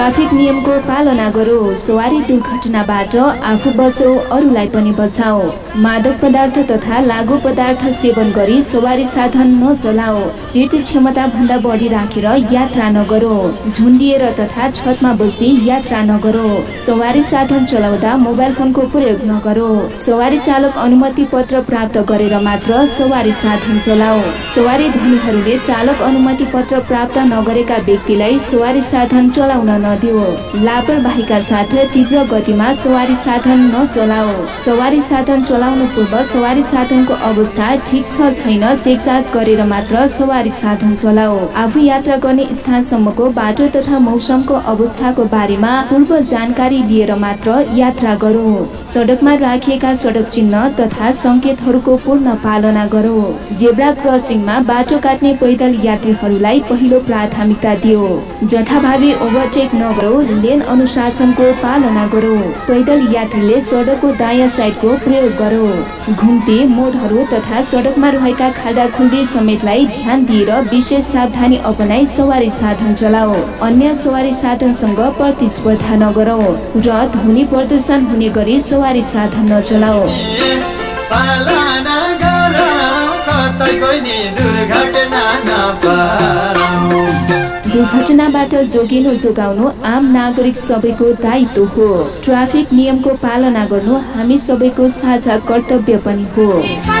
Traffic नियमको पालना गरो। सवारी दुर्घटनाबाट आफू बचौ, अरूलाई पनि बचाओ। मादक पदार्थ तथा लागू पदार्थ सेवन गरी सवारी साधन नचलाओ। सीट क्षमता भन्दा बढी राखेर यात्रा नगरो। झुन्डिएर तथा छतमा बसी यात्रा नगरो। सवारी साधन चलाउँदा मोबाइल फोनको प्रयोग नगरो। सवारी चालक अनुमति पत्र प्राप्त गरेर मात्र सवारी साधन चलाओ। सवारी धनीहरूले चालक अनुमति पत्र प्राप्त नगरेका व्यक्तिलाई सवारी साधन चलाउन नदियो। लापरवाहीका साथ तीव्र गतिमा सवारी साधन नचलाओ। सवारी साधन चलाउनु पूर्व सवारी साधनको अवस्था ठिक छ छैन चेकजाँच गरेर मात्र सवारी साधन चलाओ। आफू यात्रा गर्ने स्थानसम्मको बाटो तथा मौसमको अवस्थाको बारेमा पूर्व जानकारी लिएर मात्र यात्रा गरो। सडकमा राखिएका सडक चिन्ह तथा संकेतहरूको पूर्ण पालना गरो। जेब्रा क्रसिङमा बाटो काट्ने पैदल यात्रीहरूलाई पहिलो प्राथमिकता दियो। जथाभावी ओभरटेक नगरो। लेन अनुशासनको पालना गरो। पैदल यात्रीले सडकको दायाँ साइडको प्रयोग गरो। घुम्ती मोडहरू तथा सडकमा रहेका खाल्डाखुल्डी समेतलाई ध्यान दिएर विशेष सावधानी अपनाई सवारी साधन चलाओ। अन्य सवारी साधनसँग प्रतिस्पर्धा नगरौ र ध्वनि प्रदूषण हुने गरी सवारी साधन नचलाओ। दुर्घटनाबाट जोगिनु जोगाउनु आम नागरिक सबैको दायित्व हो। ट्राफिक नियमको पालना गर्नु हामी सबैको साझा कर्तव्य पनि हो।